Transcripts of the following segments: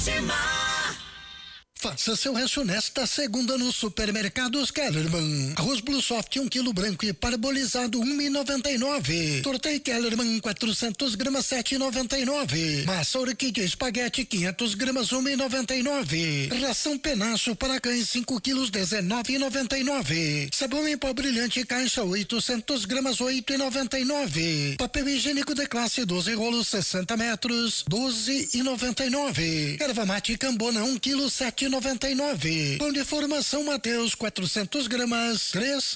Fátima. Faça seu rancho nesta segunda no Supermercados Kellerman. Arroz Blue Soft 1 kg branco e parbolizado 1,99. Tortei Kellerman 400 gramas 7,99. Massa orquídea espaguete 500 gramas 1,99. Ração Penacho para cães 5 quilos 19,99. Sabão em pó brilhante caixa 800 gramas 8,99. Papel higiênico de classe 12 rolos 60 metros 12,99. Erva mate Cambona 1 kg 7,99. Pão de formação Mateus 400 gramas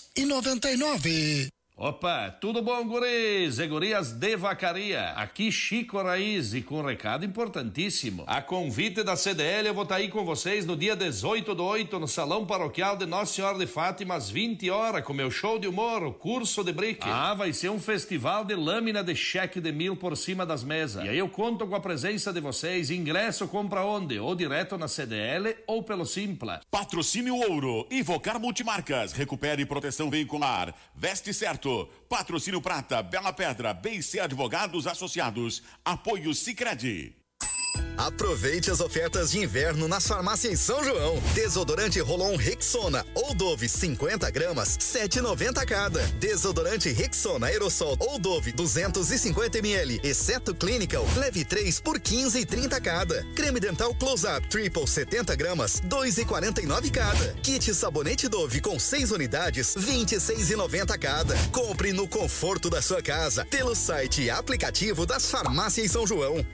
3,99. Opa, tudo bom, guris e gurias de Vacaria? Aqui Chico Raiz e com um recado importantíssimo. A convite da CDL eu vou estar aí com vocês no dia 18/8 no Salão Paroquial de Nossa Senhora de Fátima às 20 horas com meu show de humor, o curso de brique. Vai ser um festival de lâmina de cheque de 1.000 por cima das mesas. E aí eu conto com a presença de vocês. Ingresso compra onde? Ou direto na CDL ou pelo Simpla. Patrocínio Ouro, Invocar Multimarcas, recupere proteção veicular, veste certo. Patrocínio Prata, Bela Pedra, BC Advogados Associados, apoio Sicredi. Aproveite as ofertas de inverno nas farmácias São João. Desodorante Rolon Rexona ou Dove 50 gramas, 7,90 cada. Desodorante Rexona Aerosol ou Dove 250 ml, exceto Clinical, leve 3 por 15,30 cada. Creme dental Close Up Triple 70 gramas, 2,49 cada. Kit sabonete Dove com 6 unidades, 26,90 cada. Compre no conforto da sua casa, pelo site e aplicativo das farmácias São João.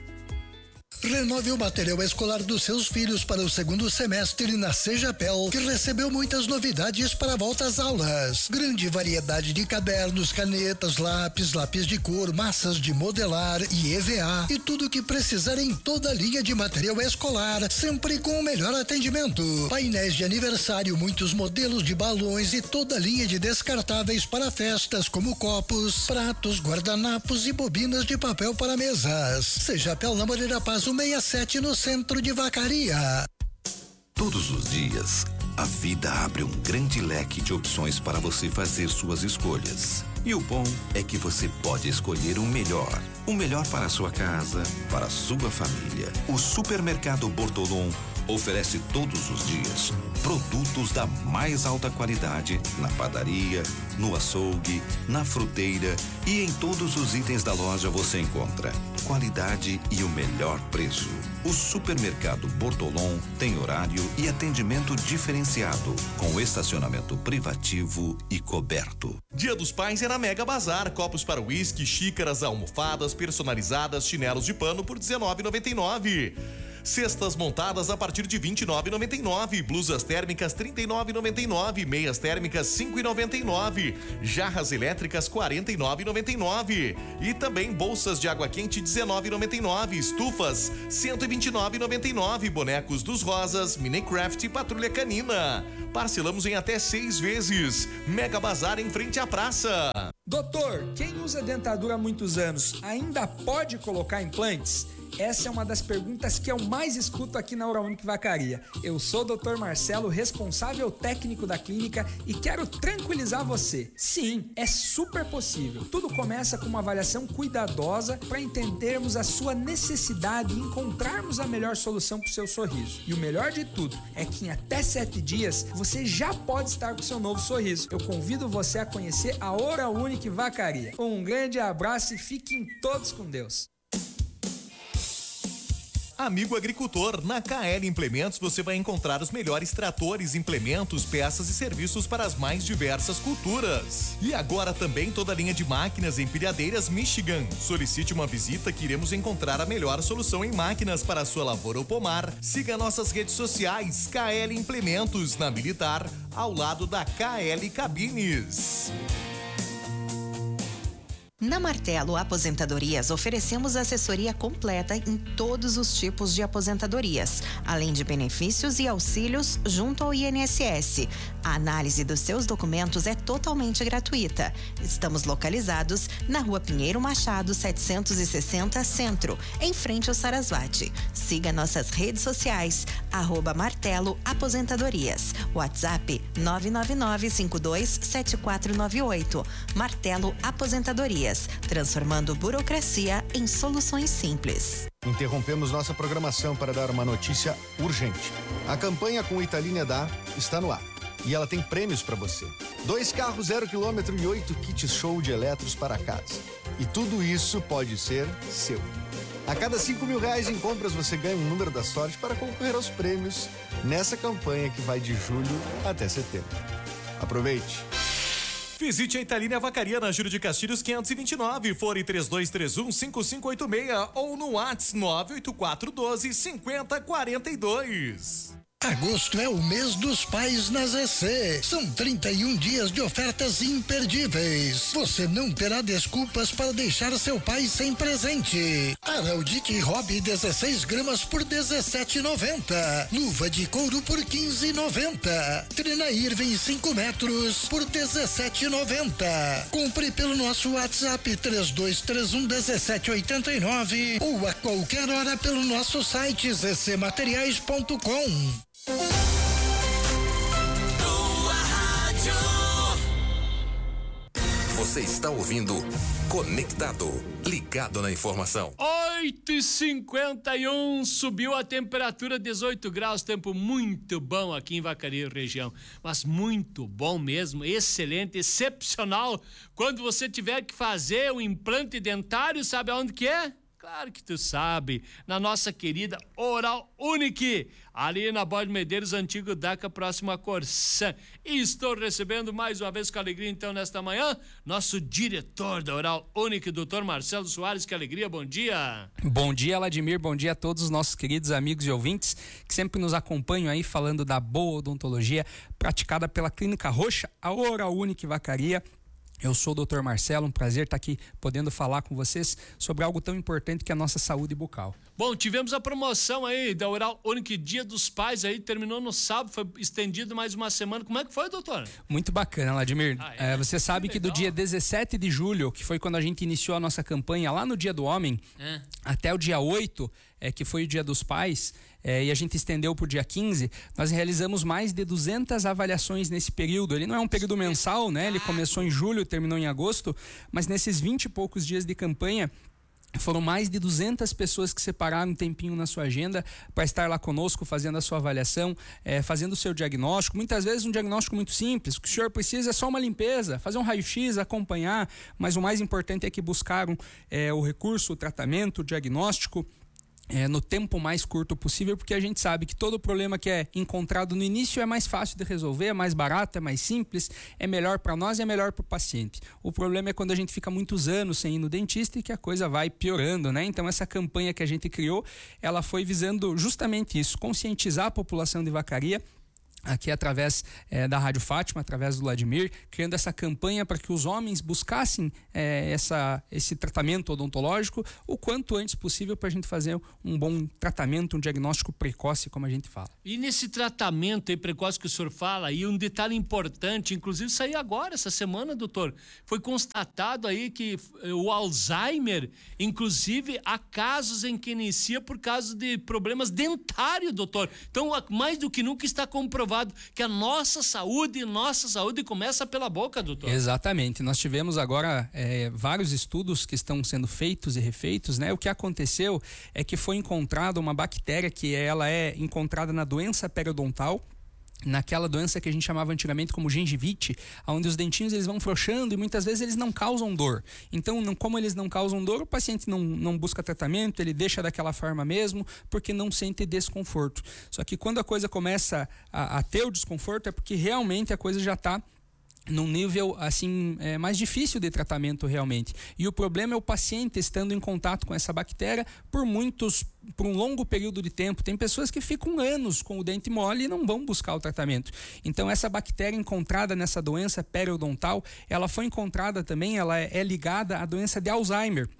Renove o material escolar dos seus filhos para o segundo semestre na Sejapel, que recebeu muitas novidades para a volta às aulas. Grande variedade de cadernos, canetas, lápis de cor, massas de modelar e EVA e tudo o que precisar em toda a linha de material escolar, sempre com o melhor atendimento. Painéis de aniversário, muitos modelos de balões e toda a linha de descartáveis para festas, como copos, pratos, guardanapos e bobinas de papel para mesas. Sejapel na Moreira Paz 167 no centro de Vacaria. Todos os dias, a vida abre um grande leque de opções para você fazer suas escolhas. E o bom é que você pode escolher o melhor. O melhor para a sua casa, para a sua família. O Supermercado Bortolom oferece todos os dias produtos da mais alta qualidade na padaria, no açougue, na fruteira e em todos os itens da loja você encontra qualidade e o melhor preço. O Supermercado Bortolom tem horário e atendimento diferenciado, com estacionamento privativo e coberto. Dia dos Pais é na Mega Bazar. Copos para uísque, xícaras, almofadas personalizadas, chinelos de pano por R$19,99. Cestas montadas a partir de R$29,99. Blusas térmicas R$39,99. Meias térmicas R$5,99. Jarras elétricas R$49,99. E também bolsas de água quente R$19,99. Estufas R$129,99. Bonecos dos Rosas, Minecraft e Patrulha Canina. Parcelamos em até 6 vezes. Mega Bazar em frente à praça. Doutor, quem usa dentadura há muitos anos ainda pode colocar implantes? Essa é uma das perguntas que eu mais escuto aqui na Oral-Unique Vacaria. Eu sou o Dr. Marcelo, responsável técnico da clínica, e quero tranquilizar você. Sim, é super possível. Tudo começa com uma avaliação cuidadosa para entendermos a sua necessidade e encontrarmos a melhor solução para o seu sorriso. E o melhor de tudo é que em até 7 dias você já pode estar com seu novo sorriso. Eu convido você a conhecer a Oral-Unique Vacaria. Um grande abraço e fiquem todos com Deus. Amigo agricultor, na KL Implementos você vai encontrar os melhores tratores, implementos, peças e serviços para as mais diversas culturas. E agora também toda a linha de máquinas e empilhadeiras Michigan. Solicite uma visita que iremos encontrar a melhor solução em máquinas para a sua lavoura ou pomar. Siga nossas redes sociais, KL Implementos, na Militar, ao lado da KL Cabines. Na Martelo Aposentadorias, oferecemos assessoria completa em todos os tipos de aposentadorias, além de benefícios e auxílios junto ao INSS. A análise dos seus documentos é totalmente gratuita. Estamos localizados na Rua Pinheiro Machado, 760 Centro, em frente ao Sarasvati. Siga nossas redes sociais, @Martelo Aposentadorias. WhatsApp 999-527498. Martelo Aposentadorias, transformando burocracia em soluções simples. Interrompemos nossa programação para dar uma notícia urgente. A campanha com Italínia Dá está no ar. E ela tem prêmios para você. 2 carros 0 km e 8 kits show de eletros para casa. E tudo isso pode ser seu. A cada R$5.000 em compras você ganha um número da sorte para concorrer aos prêmios nessa campanha que vai de julho até setembro. Aproveite! Visite a Italínia Vacaria na Júlio de Castilhos 529, fone 3231-5586 ou no WhatsApp 98412-5042. Agosto é o mês dos pais na ZC. São 31 dias de ofertas imperdíveis. Você não terá desculpas para deixar seu pai sem presente. Araldic Hobby 16 gramas por R$17,90. Luva de couro por R$15,90. Trina Irving 5 metros por R$17,90. Compre pelo nosso WhatsApp 3231-1789 ou a qualquer hora pelo nosso site zcmateriais.com. Você está ouvindo Conectado, ligado na informação. 8h51, subiu a temperatura 18 graus, tempo muito bom aqui em Vacaria região, mas muito bom mesmo, excelente, excepcional. Quando você tiver que fazer o implante dentário, sabe aonde que é? Claro que tu sabe, na nossa querida Oral Unique, ali na Borda Medeiros, antigo DACA, próximo a Corsã. E estou recebendo mais uma vez com alegria, então, nesta manhã, nosso diretor da Oral Unique, Dr. Marcelo Soares. Que alegria, bom dia. Bom dia, Vladimir, bom dia a todos os nossos queridos amigos e ouvintes que sempre nos acompanham aí falando da boa odontologia praticada pela Clínica Roxa, a Oral Unique Vacaria. Eu sou o Dr. Marcelo, um prazer estar aqui podendo falar com vocês sobre algo tão importante que é a nossa saúde bucal. Bom, tivemos a promoção aí da Oral Unique Dia dos Pais aí, terminou no sábado, foi estendido mais uma semana. Como é que foi, doutor? Muito bacana, Vladimir. Você sabe que do dia 17 de julho, que foi quando a gente iniciou a nossa campanha lá no Dia do Homem, até o dia 8, que foi o Dia dos Pais, e a gente estendeu para o dia 15, nós realizamos mais de 200 avaliações nesse período. Ele não é um período mensal, né? Ele começou em julho, terminou em agosto, mas nesses 20 e poucos dias de campanha, foram mais de 200 pessoas que separaram um tempinho na sua agenda para estar lá conosco, fazendo a sua avaliação, fazendo o seu diagnóstico. Muitas vezes um diagnóstico muito simples. O que o senhor precisa é só uma limpeza, fazer um raio-x, acompanhar, mas o mais importante é que buscaram o recurso, o tratamento, o diagnóstico, no tempo mais curto possível, porque a gente sabe que todo problema que é encontrado no início é mais fácil de resolver, é mais barato, é mais simples, é melhor para nós e é melhor para o paciente. O problema é quando a gente fica muitos anos sem ir no dentista e que a coisa vai piorando, né? Então essa campanha que a gente criou, ela foi visando justamente isso, conscientizar a população de Vacaria, aqui através da Rádio Fátima, através do Vladimir, criando essa campanha para que os homens buscassem esse tratamento odontológico o quanto antes possível, para a gente fazer um bom tratamento, um diagnóstico precoce, como a gente fala. E nesse tratamento aí precoce que o senhor fala, aí um detalhe importante, inclusive saiu agora, essa semana, doutor, foi constatado aí que o Alzheimer, inclusive há casos em que inicia por causa de problemas dentários, doutor. Então, mais do que nunca está comprovado que a nossa saúde começa pela boca, doutor. Exatamente. Nós tivemos agora vários estudos que estão sendo feitos e refeitos, né? O que aconteceu é que foi encontrada uma bactéria que ela é encontrada na doença periodontal, naquela doença que a gente chamava antigamente como gengivite, onde os dentinhos eles vão frouxando e muitas vezes eles não causam dor. Então, como eles não causam dor, o paciente não busca tratamento, ele deixa daquela forma mesmo, porque não sente desconforto. Só que quando a coisa começa a ter o desconforto, é porque realmente a coisa já está num nível assim mais difícil de tratamento realmente. E o problema é o paciente estando em contato com essa bactéria por um longo período de tempo. Tem pessoas que ficam anos com o dente mole e não vão buscar o tratamento. Então essa bactéria encontrada nessa doença periodontal, ela foi encontrada também, ela é ligada à doença de Alzheimer.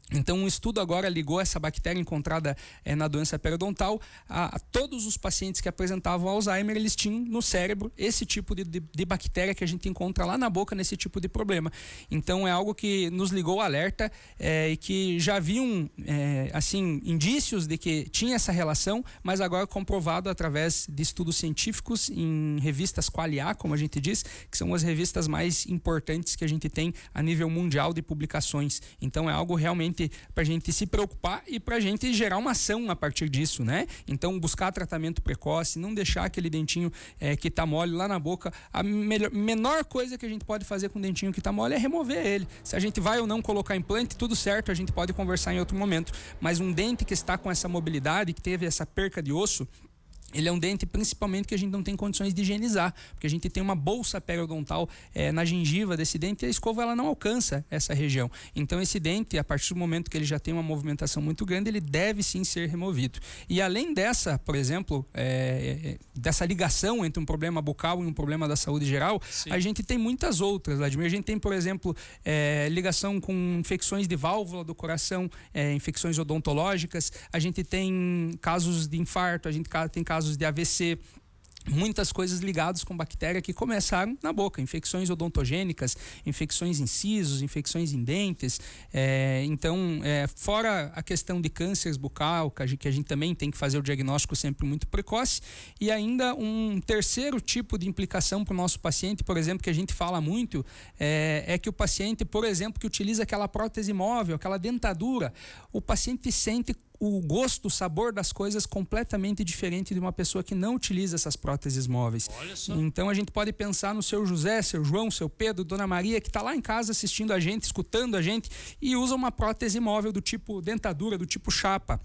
Então, um estudo agora ligou essa bactéria encontrada na doença periodontal a todos os pacientes que apresentavam Alzheimer, eles tinham no cérebro esse tipo de bactéria que a gente encontra lá na boca nesse tipo de problema. Então, é algo que nos ligou o alerta e que já haviam, assim, indícios de que tinha essa relação, mas agora comprovado através de estudos científicos em revistas Qualia, como a gente diz, que são as revistas mais importantes que a gente tem a nível mundial de publicações. Então, é algo realmente para a gente se preocupar e para a gente gerar uma ação a partir disso, né? Então, buscar tratamento precoce, não deixar aquele dentinho que tá mole lá na boca. A menor coisa que a gente pode fazer com o dentinho que tá mole é remover ele. Se a gente vai ou não colocar implante, tudo certo, a gente pode conversar em outro momento. Mas um dente que está com essa mobilidade, que teve essa perca de osso, ele é um dente principalmente que a gente não tem condições de higienizar, porque a gente tem uma bolsa periodontal na gengiva desse dente e a escova ela não alcança essa região. Então esse dente, a partir do momento que ele já tem uma movimentação muito grande, ele deve sim ser removido. E além dessa, por exemplo, dessa ligação entre um problema bucal e um problema da saúde geral, sim, a gente tem muitas outras, Vladimir. A gente tem, por exemplo, ligação com infecções de válvula do coração, infecções odontológicas, a gente tem casos de infarto, a gente tem casos de AVC, muitas coisas ligadas com bactéria que começaram na boca, infecções odontogênicas, infecções em sisos, infecções em dentes, então, fora a questão de cânceres bucal, que a gente também tem que fazer o diagnóstico sempre muito precoce, e ainda um terceiro tipo de implicação para o nosso paciente, por exemplo, que a gente fala muito, é que o paciente, por exemplo, que utiliza aquela prótese móvel, aquela dentadura, o paciente sente o gosto, o sabor das coisas completamente diferente de uma pessoa que não utiliza essas próteses móveis. Olha só. Então a gente pode pensar no seu José, seu João, seu Pedro, Dona Maria, que está lá em casa assistindo a gente, escutando a gente e usa uma prótese móvel do tipo dentadura, do tipo chapa.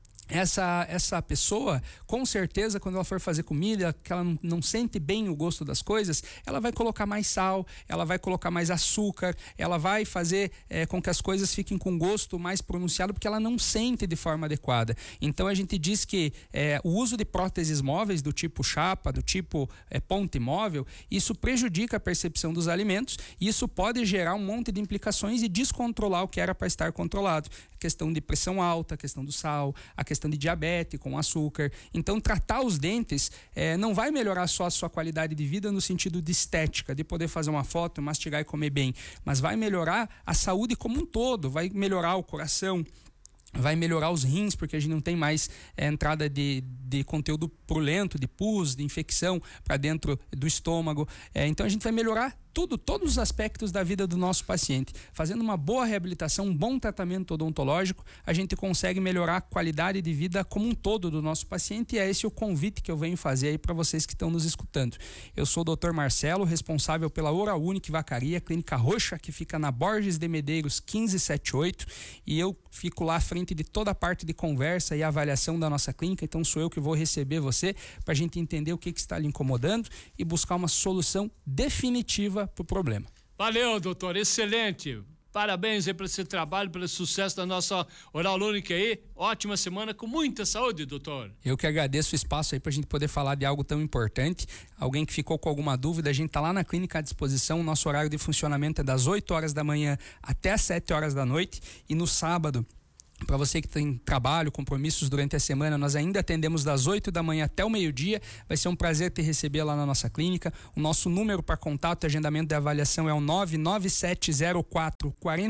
Essa pessoa, com certeza, quando ela for fazer comida, que ela não sente bem o gosto das coisas, ela vai colocar mais sal, ela vai colocar mais açúcar, ela vai fazer com que as coisas fiquem com gosto mais pronunciado, porque ela não sente de forma adequada. Então a gente diz que o uso de próteses móveis do tipo chapa, do tipo ponte móvel, isso prejudica a percepção dos alimentos e isso pode gerar um monte de implicações e descontrolar o que era para estar controlado. A questão de pressão alta, a questão do sal, a questão de diabetes com açúcar. Então, tratar os dentes não vai melhorar só a sua qualidade de vida no sentido de estética, de poder fazer uma foto, mastigar e comer bem, mas vai melhorar a saúde como um todo, vai melhorar o coração, vai melhorar os rins, porque a gente não tem mais entrada de conteúdo purulento, de pus, de infecção para dentro do estômago. Então a gente vai melhorar todos os aspectos da vida do nosso paciente. Fazendo uma boa reabilitação, um bom tratamento odontológico, a gente consegue melhorar a qualidade de vida como um todo do nosso paciente, e é esse o convite que eu venho fazer aí para vocês que estão nos escutando. Eu sou o Dr. Marcelo, responsável pela Oral Unique Vacaria, Clínica Roxa, que fica na Borges de Medeiros 1578, e eu fico lá à frente de toda a parte de conversa e avaliação da nossa clínica, então sou eu que vou receber você para a gente entender o que está lhe incomodando e buscar uma solução definitiva para o problema. Valeu, doutor, excelente. Parabéns aí por esse trabalho, pelo sucesso da nossa Oral Unique aí. Ótima semana, com muita saúde, doutor. Eu que agradeço o espaço aí pra gente poder falar de algo tão importante. Alguém que ficou com alguma dúvida, a gente tá lá na clínica à disposição. O nosso horário de funcionamento é das 8 horas da manhã até as 7 horas da noite. E no sábado, para você que tem trabalho, compromissos durante a semana, nós ainda atendemos das 8 da manhã até o meio-dia. Vai ser um prazer te receber lá na nossa clínica. O nosso número para contato e agendamento de avaliação é o 99704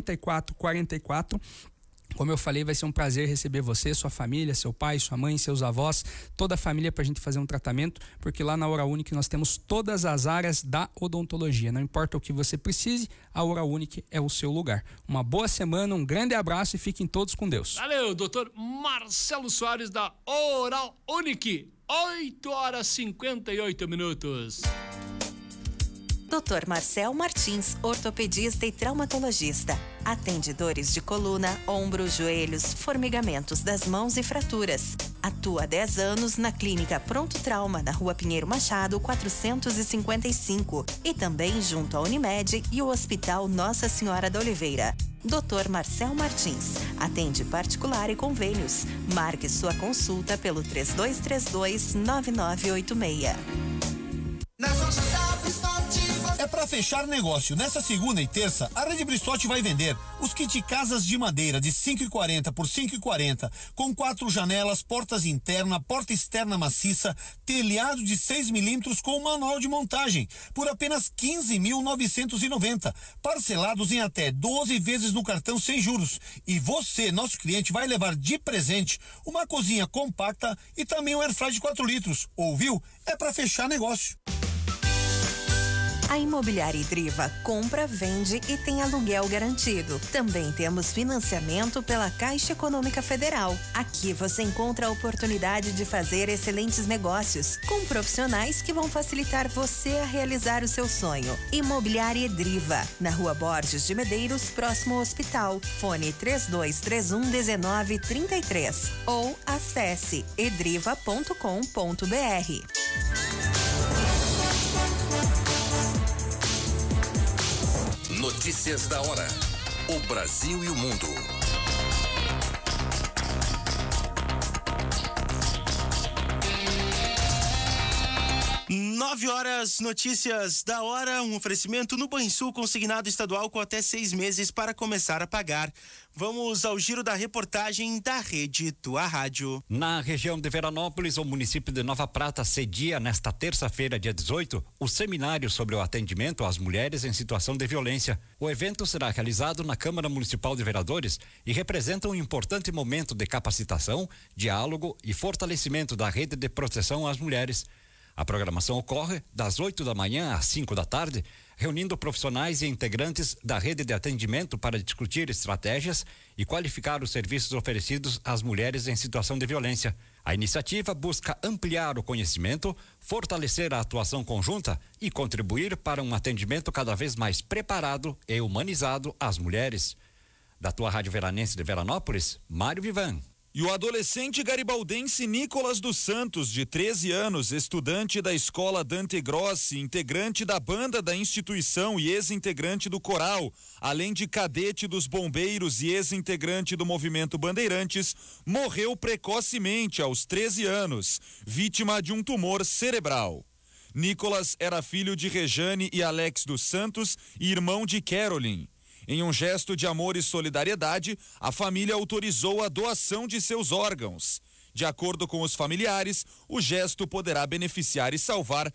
4444. Como eu falei, vai ser um prazer receber você, sua família, seu pai, sua mãe, seus avós, toda a família pra gente fazer um tratamento, porque lá na Oral Unique nós temos todas as áreas da odontologia. Não importa o que você precise, a Oral Unique é o seu lugar. Uma boa semana, um grande abraço e fiquem todos com Deus. Valeu, doutor Marcelo Soares da Oral Unique. 8 horas 58 minutos. Dr. Marcel Martins, ortopedista e traumatologista. Atende dores de coluna, ombro, joelhos, formigamentos das mãos e fraturas. Atua há 10 anos na Clínica Pronto Trauma, na Rua Pinheiro Machado, 455. E também junto à Unimed e o Hospital Nossa Senhora da Oliveira. Dr. Marcel Martins. Atende particular e convênios. Marque sua consulta pelo 3232-9986. É pra para fechar negócio. Nessa segunda e terça, a Rede Bristotti vai vender os kit casas de madeira de 5,40 por 5,40, com 4 janelas, portas interna, porta externa maciça, telhado de 6 milímetros com manual de montagem, por apenas 15.990, parcelados em até 12 vezes no cartão sem juros. E você, nosso cliente, vai levar de presente uma cozinha compacta e também um airfryer de 4 litros. Ouviu? É para fechar negócio. A Imobiliária Idriva compra, vende e tem aluguel garantido. Também temos financiamento pela Caixa Econômica Federal. Aqui você encontra a oportunidade de fazer excelentes negócios com profissionais que vão facilitar você a realizar o seu sonho. Imobiliária Idriva, na Rua Borges de Medeiros, próximo ao hospital. Fone 3231-1933 ou acesse edriva.com.br. Notícias da hora. O Brasil e o mundo. 9h, notícias da hora, um oferecimento no Banrisul consignado estadual com até 6 meses para começar a pagar. Vamos ao giro da reportagem da Rede Tua Rádio. Na região de Veranópolis, o município de Nova Prata cedia nesta terça-feira, dia 18, o seminário sobre o atendimento às mulheres em situação de violência. O evento será realizado na Câmara Municipal de Vereadores e representa um importante momento de capacitação, diálogo e fortalecimento da rede de proteção às mulheres. A programação ocorre das 8 da manhã às 5 da tarde, reunindo profissionais e integrantes da rede de atendimento para discutir estratégias e qualificar os serviços oferecidos às mulheres em situação de violência. A iniciativa busca ampliar o conhecimento, fortalecer a atuação conjunta e contribuir para um atendimento cada vez mais preparado e humanizado às mulheres. Da Tua Rádio Veranense de Veranópolis, Mário Vivan. E o adolescente garibaldense Nicolas dos Santos, de 13 anos, estudante da escola Dante Grossi, integrante da banda da instituição e ex-integrante do coral, além de cadete dos bombeiros e ex-integrante do movimento Bandeirantes, morreu precocemente aos 13 anos, vítima de um tumor cerebral. Nicolas era filho de Rejane e Alex dos Santos e irmão de Caroline. Em um gesto de amor e solidariedade, a família autorizou a doação de seus órgãos. De acordo com os familiares, o gesto poderá beneficiar e salvar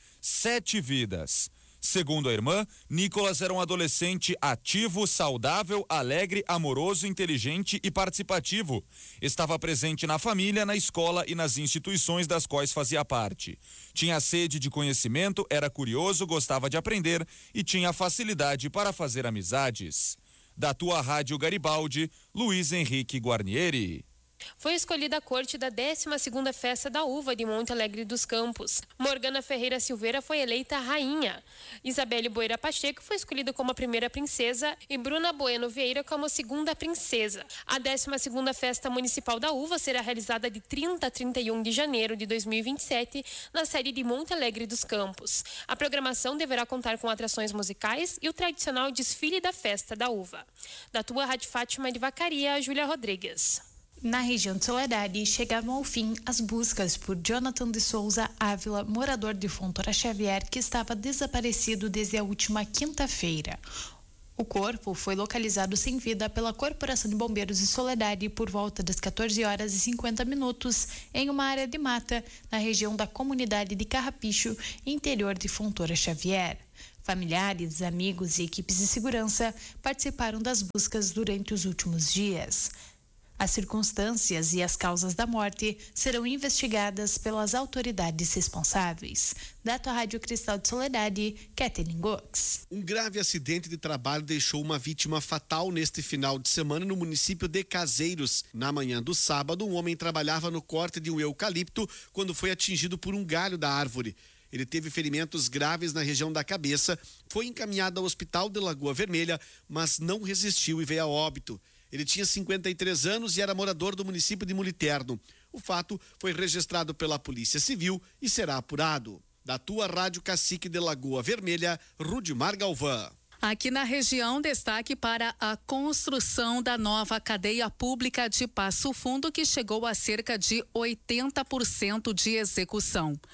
7 vidas. Segundo a irmã, Nicolas era um adolescente ativo, saudável, alegre, amoroso, inteligente e participativo. Estava presente na família, na escola e nas instituições das quais fazia parte. Tinha sede de conhecimento, era curioso, gostava de aprender e tinha facilidade para fazer amizades. Da Tua Rádio Garibaldi, Luiz Henrique Guarnieri. Foi escolhida a corte da 12ª Festa da Uva de Monte Alegre dos Campos. Morgana Ferreira Silveira foi eleita rainha. Isabelle Boeira Pacheco foi escolhida como a primeira princesa e Bruna Bueno Vieira como a segunda princesa. A 12ª Festa Municipal da Uva será realizada de 30 a 31 de janeiro de 2027 na sede de Monte Alegre dos Campos. A programação deverá contar com atrações musicais e o tradicional desfile da Festa da Uva. Da Tua Rádio Fátima de Vacaria, Júlia Rodrigues. Na região de Soledade, chegavam ao fim as buscas por Jonathan de Souza Ávila, morador de Fontoura Xavier, que estava desaparecido desde a última quinta-feira. O corpo foi localizado sem vida pela Corporação de Bombeiros de Soledade por volta das 14h50 em uma área de mata na região da comunidade de Carrapicho, interior de Fontoura Xavier. Familiares, amigos e equipes de segurança participaram das buscas durante os últimos dias. As circunstâncias e as causas da morte serão investigadas pelas autoridades responsáveis. Da Tua Rádio Cristal de Soledade, Kathleen Gox. Um grave acidente de trabalho deixou uma vítima fatal neste final de semana no município de Caseiros. Na manhã do sábado, um homem trabalhava no corte de um eucalipto quando foi atingido por um galho da árvore. Ele teve ferimentos graves na região da cabeça, foi encaminhado ao Hospital de Lagoa Vermelha, mas não resistiu e veio a óbito. Ele tinha 53 anos e era morador do município de Muliterno. O fato foi registrado pela Polícia Civil e será apurado. Da Tua Rádio Cacique de Lagoa Vermelha, Rudimar Galvão. Aqui na região, destaque para a construção da nova cadeia pública de Passo Fundo, que chegou a cerca de 80% de execução.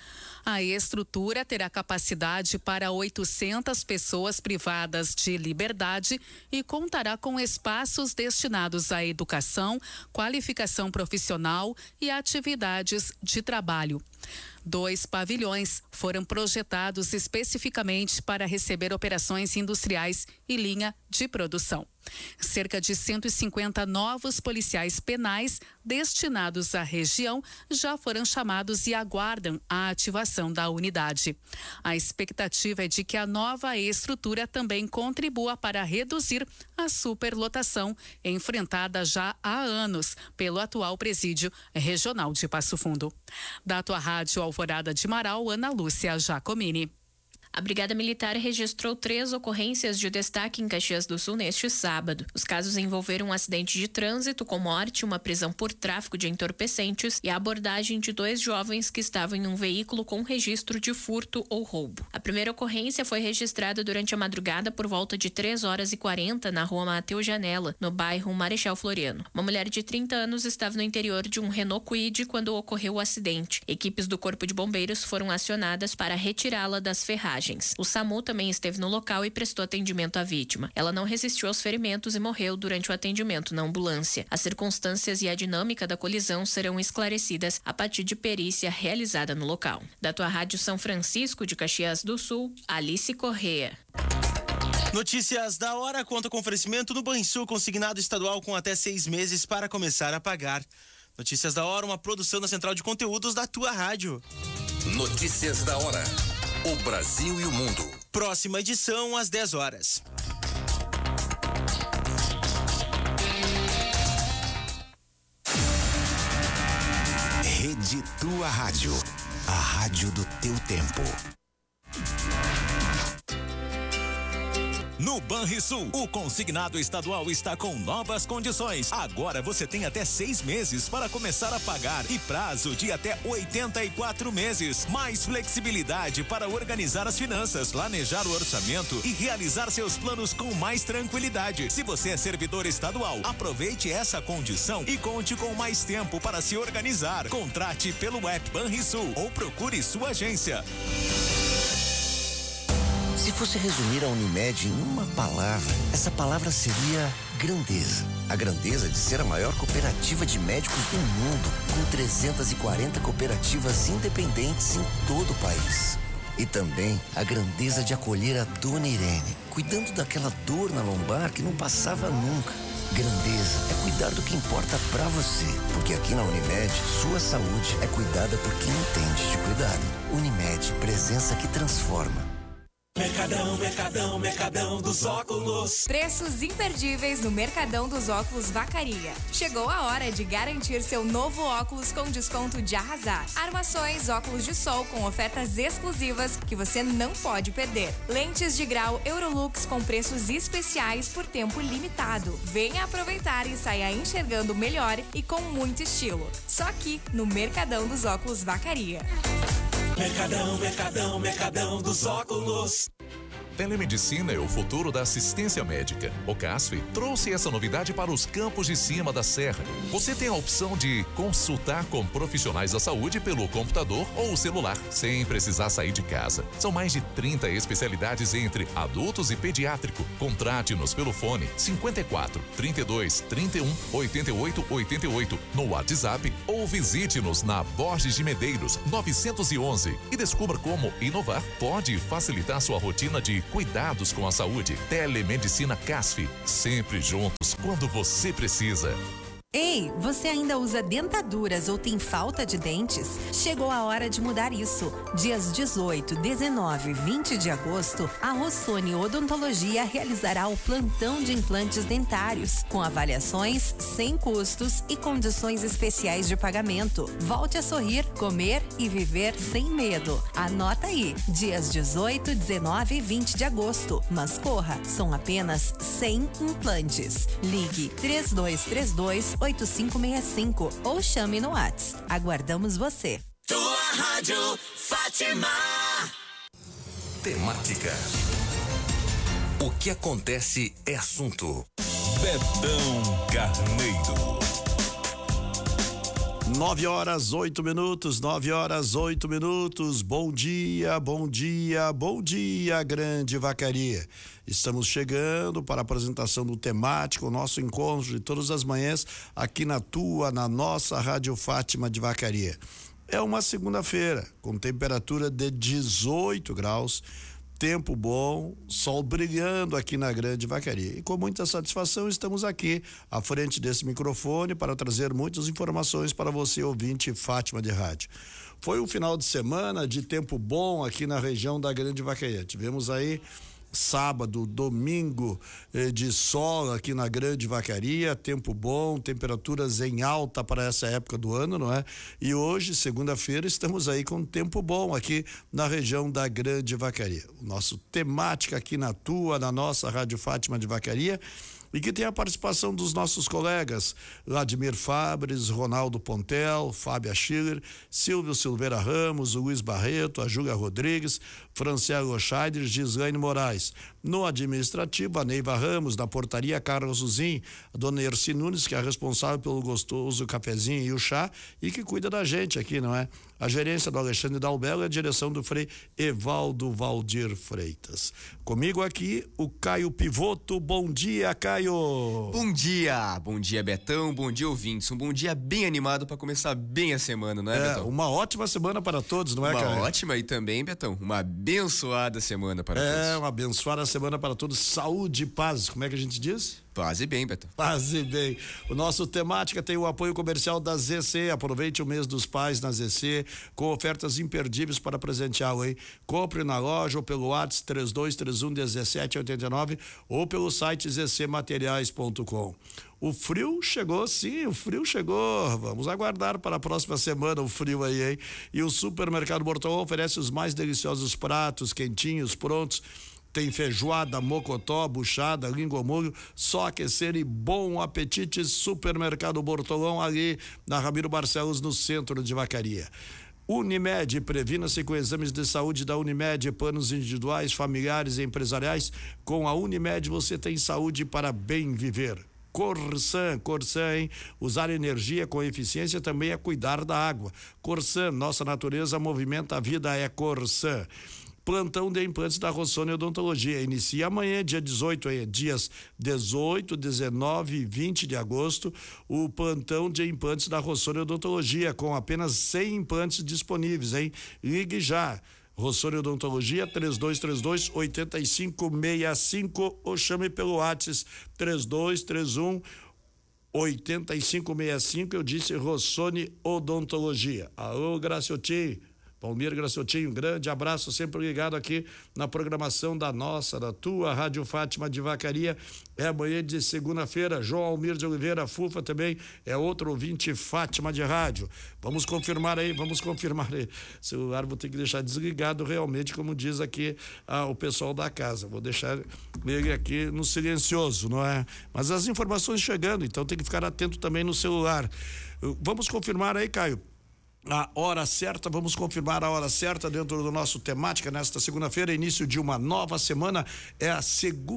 A estrutura terá capacidade para 800 pessoas privadas de liberdade e contará com espaços destinados à educação, qualificação profissional e atividades de trabalho. 2 pavilhões foram projetados especificamente para receber operações industriais e linha de produção. Cerca de 150 novos policiais penais destinados à região já foram chamados e aguardam a ativação da unidade. A expectativa é de que a nova estrutura também contribua para reduzir a superlotação enfrentada já há anos pelo atual presídio regional de Passo Fundo. Da tua rádio Alvorada de Marau, Ana Lúcia Giacomini. A Brigada Militar registrou 3 ocorrências de destaque em Caxias do Sul neste sábado. Os casos envolveram um acidente de trânsito com morte, uma prisão por tráfico de entorpecentes e a abordagem de 2 jovens que estavam em um veículo com registro de furto ou roubo. A primeira ocorrência foi registrada durante a madrugada por volta de 3h40 na rua Mateus Janela, no bairro Marechal Floriano. Uma mulher de 30 anos estava no interior de um Renault Kwid quando ocorreu o acidente. Equipes do Corpo de Bombeiros foram acionadas para retirá-la das ferragens. O SAMU também esteve no local e prestou atendimento à vítima. Ela não resistiu aos ferimentos e morreu durante o atendimento na ambulância. As circunstâncias e a dinâmica da colisão serão esclarecidas a partir de perícia realizada no local. Da tua rádio São Francisco de Caxias do Sul, Alice Corrêa. Notícias da hora conta com oferecimento no Banrisul consignado estadual com até 6 meses para começar a pagar. Notícias da hora, uma produção da Central de Conteúdos da tua rádio. Notícias da hora. O Brasil e o mundo. Próxima edição às 10 horas. Rede Tua Rádio. A rádio do teu tempo. No Banrisul, o consignado estadual está com novas condições. Agora você tem até 6 meses para começar a pagar e prazo de até 84 meses. Mais flexibilidade para organizar as finanças, planejar o orçamento e realizar seus planos com mais tranquilidade. Se você é servidor estadual, aproveite essa condição e conte com mais tempo para se organizar. Contrate pelo app Banrisul ou procure sua agência. Se fosse resumir a Unimed em uma palavra, essa palavra seria grandeza. A grandeza de ser a maior cooperativa de médicos do mundo, com 340 cooperativas independentes em todo o país. E também a grandeza de acolher a Dona Irene, cuidando daquela dor na lombar que não passava nunca. Grandeza é cuidar do que importa pra você, porque aqui na Unimed, sua saúde é cuidada por quem entende de cuidar. Unimed, presença que transforma. Mercadão, Mercadão, Mercadão dos Óculos. Preços imperdíveis no Mercadão dos Óculos Vacaria. Chegou a hora de garantir seu novo óculos com desconto de arrasar. Armações, óculos de sol com ofertas exclusivas que você não pode perder. Lentes de grau Eurolux com preços especiais por tempo limitado. Venha aproveitar e saia enxergando melhor e com muito estilo. Só aqui no Mercadão dos Óculos Vacaria. Mercadão, Mercadão, Mercadão dos Óculos. Telemedicina é o futuro da assistência médica. O CASF trouxe essa novidade para os campos de cima da serra. Você tem a opção de consultar com profissionais da saúde pelo computador ou celular, sem precisar sair de casa. São mais de 30 especialidades entre adultos e pediátrico. Contrate-nos pelo fone 54 32 31 88 88 no WhatsApp ou visite-nos na Borges de Medeiros 911 e descubra como inovar pode facilitar sua rotina de cuidados com a saúde. Telemedicina CASF, sempre juntos quando você precisa. Ei, você ainda usa dentaduras ou tem falta de dentes? Chegou a hora de mudar isso. Dias 18, 19 e 20 de agosto, a Rossoni Odontologia realizará o plantão de implantes dentários, com avaliações sem custos e condições especiais de pagamento. Volte a sorrir, comer e viver sem medo. Anota aí, dias 18, 19 e 20 de agosto. Mas corra, são apenas 100 implantes. Ligue 3232-8565 ou chame no WhatsApp. Aguardamos você. Tua Rádio Fátima. Temática. O que acontece é assunto. Betão Carneiro. 9h08. Bom dia, bom dia, bom dia, Grande Vacaria. Estamos chegando para a apresentação do temático, o nosso encontro de todas as manhãs aqui na nossa Rádio Fátima de Vacaria. É uma segunda-feira com temperatura de 18 graus, tempo bom, sol brilhando aqui na Grande Vacaria. E com muita satisfação estamos aqui à frente desse microfone para trazer muitas informações para você, ouvinte Fátima de Rádio. Foi um final de semana de tempo bom aqui na região da Grande Vacaria. Tivemos aí sábado, domingo de sol aqui na Grande Vacaria, tempo bom, temperaturas em alta para essa época do ano, não é? E hoje, segunda-feira, estamos aí com tempo bom aqui na região da Grande Vacaria. O nosso temática aqui na nossa Rádio Fátima de Vacaria, e que tem a participação dos nossos colegas Vladimir Fabres, Ronaldo Pontel, Fábia Schiller, Silvio Silveira Ramos, Luiz Barreto, a Júlia Rodrigues, Francielo Scheider, Gislaine Moraes. No administrativo, a Neiva Ramos, na portaria, Carlos Zuzin, a dona Erci Nunes, que é responsável pelo gostoso cafezinho e o chá e que cuida da gente aqui, não é? A gerência do Alexandre Dalbello e a direção do Frei Evaldo Valdir Freitas. Comigo aqui, o Caio Pivoto. Bom dia, Caio. Bom dia, Betão, bom dia, ouvintes. Um bom dia bem animado para começar bem a semana, não é, Betão? Uma ótima semana para todos, não é, Caio? Uma ótima e também, Betão, uma abençoada semana para todos. Uma abençoada semana para todos. Saúde e paz, como é que a gente diz? Paz e bem, Betão. Paz e bem. O nosso temática tem o apoio comercial da ZC. Aproveite o mês dos pais na ZC com ofertas imperdíveis para presentear, hein? Compre na loja ou pelo WhatsApp 3231-1789 ou pelo site zcmateriais.com. O frio chegou, sim, o frio chegou. Vamos aguardar para a próxima semana o frio aí, hein? E o Supermercado Bortolão oferece os mais deliciosos pratos, quentinhos, prontos. Tem feijoada, mocotó, buchada, língua ao molho, só aquecer e bom apetite. Supermercado Bortolão, ali na Ramiro Barcelos, no centro de Vacaria. Unimed, previna-se com exames de saúde da Unimed, planos individuais, familiares e empresariais. Com a Unimed você tem saúde para bem viver. Corsan, hein? Usar energia com eficiência também é cuidar da água. Corsan, nossa natureza movimenta a vida, é Corsan. Plantão de implantes da Rossoni Odontologia. Inicia amanhã, dia 18, dias 18, 19 e 20 de agosto, o plantão de implantes da Rossoni Odontologia, com apenas 100 implantes disponíveis, hein? Ligue já. Rossoni Odontologia, 3232-8565 ou chame pelo WhatsApp 3231-8565. Eu disse Rossoni Odontologia. Alô, Graciotinho. Palmir Graciotinho, um grande abraço, sempre ligado aqui na programação da tua Rádio Fátima de Vacaria. É amanhã de segunda-feira. João Almir de Oliveira Fufa também é outro ouvinte Fátima de Rádio. Vamos confirmar aí. O celular vou ter que deixar desligado realmente, como diz aqui o pessoal da casa. Vou deixar ele aqui no silencioso, não é? Mas as informações chegando, então tem que ficar atento também no celular. Vamos confirmar aí, Caio. Vamos confirmar a hora certa dentro do nosso temática nesta segunda-feira, início de uma nova semana. É a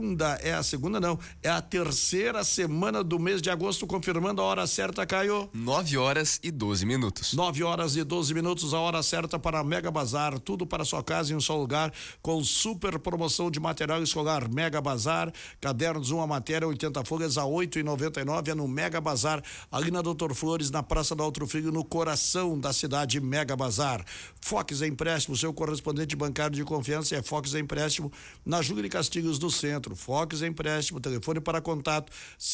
terceira semana do mês de agosto, confirmando a hora certa, Caio. 9h12. 9h12, a hora certa para Mega Bazar, tudo para sua casa em um só lugar, com super promoção de material escolar. Mega Bazar, cadernos, uma matéria, 80 folhas a 8,99, é no Mega Bazar, ali na Doutor Flores, na Praça do Outro Filho, no coração da cidade. Mega Bazar. Fox Empréstimo, seu correspondente bancário de confiança é Fox Empréstimo, na Júlio de Castilhos, no centro. Fox Empréstimo, telefone para contato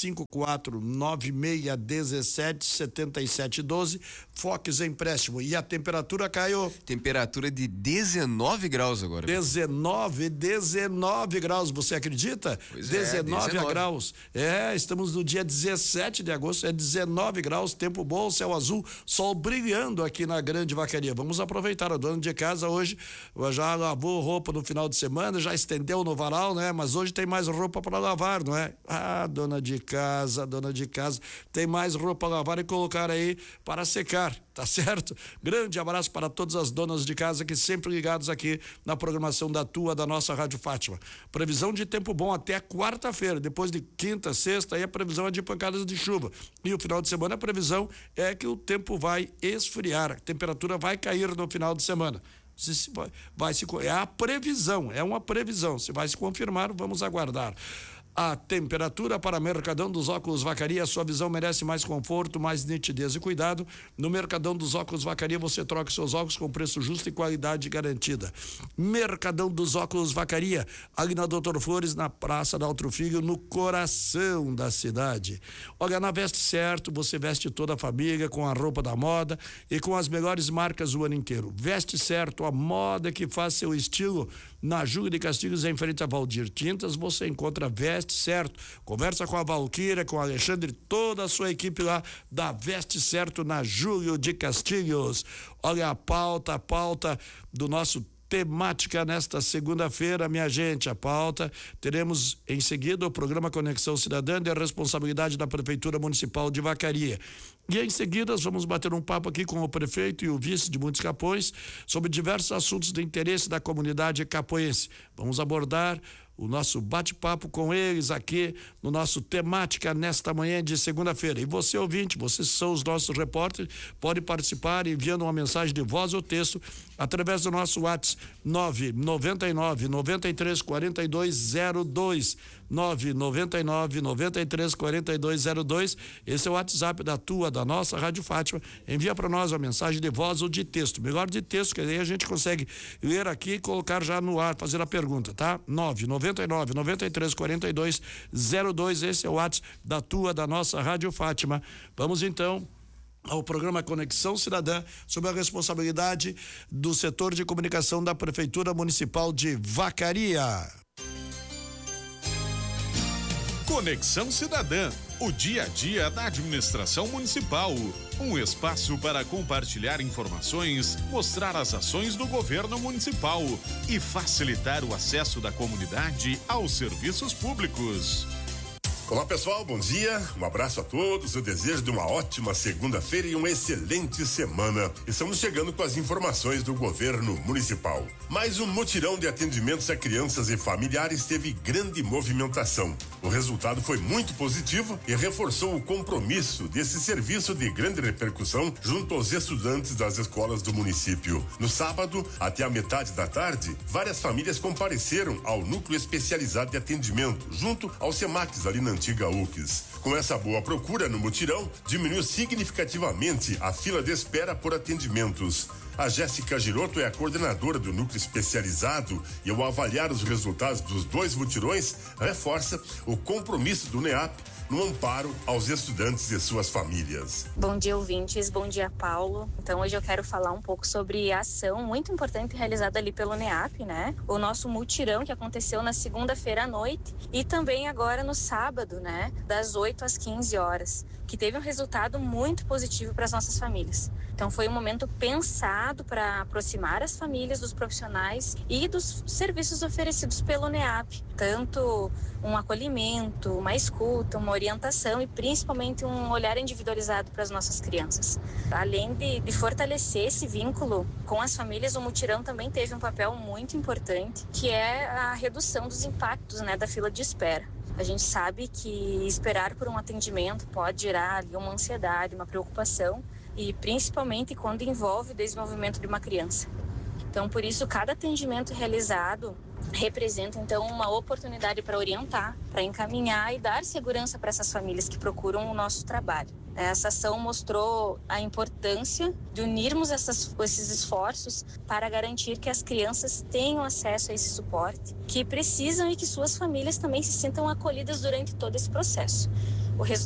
5496177712. Fox Empréstimo. E a temperatura, Caio? Temperatura de 19 graus agora. 19 graus, você acredita? Pois 19 graus. Estamos no dia 17 de agosto, 19 graus, tempo bom, céu azul, sol brilhando aqui na Grande Vacaria. Vamos aproveitar, a dona de casa hoje já lavou roupa no final de semana, já estendeu no varal, né? Mas hoje tem mais roupa para lavar, não é? Dona de casa, tem mais roupa para lavar e colocar aí para secar. tá certo? Grande abraço para todas as donas de casa que sempre ligados aqui na programação da nossa Rádio Fátima. Previsão de tempo bom até quarta-feira, depois de quinta, sexta, aí a previsão é de pancadas de chuva. E o final de semana a previsão é que o tempo vai esfriar, a temperatura vai cair no final de semana. É a previsão, é uma previsão. Se vai se confirmar, vamos aguardar. A temperatura para Mercadão dos Óculos Vacaria, a sua visão merece mais conforto, mais nitidez e cuidado. No Mercadão dos Óculos Vacaria você troca seus óculos com preço justo e qualidade garantida. Mercadão dos Óculos Vacaria, ali na Doutor Flores, na Praça da Altro Filho, no coração da cidade. Olha, na Veste Certo, você veste toda a família com a roupa da moda e com as melhores marcas o ano inteiro. Veste Certo, a moda que faz seu estilo. Na Júlio de Castilhos, em frente a Valdir Tintas, você encontra Veste Certo. Conversa com a Valquíria, com o Alexandre, toda a sua equipe lá da Veste Certo na Júlio de Castilhos. Olha a pauta do nosso temática nesta segunda-feira, minha gente. A pauta, teremos em seguida o programa Conexão Cidadã, de responsabilidade da Prefeitura Municipal de Vacaria. E em seguida vamos bater um papo aqui com o prefeito e o vice de Montes Capões sobre diversos assuntos de interesse da comunidade capoense. Vamos abordar o nosso bate-papo com eles aqui no nosso temática nesta manhã de segunda-feira. E você, ouvinte, vocês são os nossos repórteres, pode participar enviando uma mensagem de voz ou texto através do nosso WhatsApp 999 93 4202 999 93 4202. Esse é o WhatsApp da nossa Rádio Fátima. Envia para nós uma mensagem de voz ou de texto. Melhor de texto, que aí a gente consegue ler aqui e colocar já no ar, fazer a pergunta, tá? 999 93 4202. Esse é o WhatsApp da nossa Rádio Fátima. Vamos então ao programa Conexão Cidadã, sob a responsabilidade do setor de comunicação da Prefeitura Municipal de Vacaria. Conexão Cidadã, o dia a dia da administração municipal. Um espaço para compartilhar informações, mostrar as ações do governo municipal e facilitar o acesso da comunidade aos serviços públicos. Olá pessoal, bom dia, um abraço a todos, eu desejo de uma ótima segunda-feira e uma excelente semana. Estamos chegando com as informações do governo municipal. Mais um mutirão de atendimentos a crianças e familiares teve grande movimentação. O resultado foi muito positivo e reforçou o compromisso desse serviço de grande repercussão junto aos estudantes das escolas do município. No sábado, até a metade da tarde, várias famílias compareceram ao núcleo especializado de atendimento, junto aos SEMACs ali na antiga UCS. Com essa boa procura no mutirão, diminuiu significativamente a fila de espera por atendimentos. A Jéssica Giroto é a coordenadora do núcleo especializado e, ao avaliar os resultados dos 2 mutirões, reforça o compromisso do NEAP no amparo aos estudantes e suas famílias. Bom dia, ouvintes. Bom dia, Paulo. Então, hoje eu quero falar um pouco sobre a ação muito importante realizada ali pelo NEAP, né? O nosso mutirão que aconteceu na segunda-feira à noite e também agora no sábado, né? Das 8 às 15 horas, que teve um resultado muito positivo para as nossas famílias. Então, foi um momento pensado para aproximar as famílias dos profissionais e dos serviços oferecidos pelo NEAP. Tanto um acolhimento, uma escuta, uma orientação e principalmente um olhar individualizado para as nossas crianças. Além de fortalecer esse vínculo com as famílias, o mutirão também teve um papel muito importante, que é a redução dos impactos, né, da fila de espera. A gente sabe que esperar por um atendimento pode gerar ali uma ansiedade, uma preocupação, e principalmente quando envolve o desenvolvimento de uma criança. Então, por isso, cada atendimento realizado representa, então, uma oportunidade para orientar, para encaminhar e dar segurança para essas famílias que procuram o nosso trabalho. Essa ação mostrou a importância de unirmos esses esforços para garantir que as crianças tenham acesso a esse suporte, que precisam e que suas famílias também se sintam acolhidas durante todo esse processo.